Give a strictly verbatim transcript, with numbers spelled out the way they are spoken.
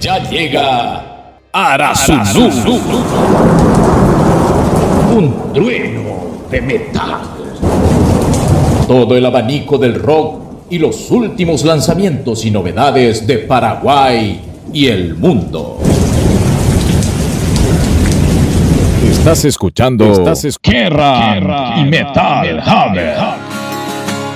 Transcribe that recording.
Ya llega Arasunu, un trueno de metal. Todo el abanico del rock y los últimos lanzamientos y novedades de Paraguay y el mundo. Estás escuchando Estás escuchando Kerrang y Metal Hammer.